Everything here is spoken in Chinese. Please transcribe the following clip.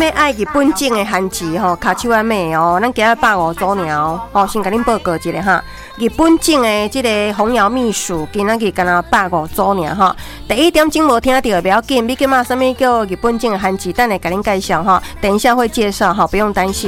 爱日本种的番薯吼，卡手仔买哦，咱今日150组尔哦，先甲恁报告一下哈。日本种的这个红摇蜜薯，今仔日敢若150组尔哈。第一点钟无听到不要紧，你干嘛？什么叫日本种的番薯？等下甲恁介绍哈，等一下会介绍哈，不用担心。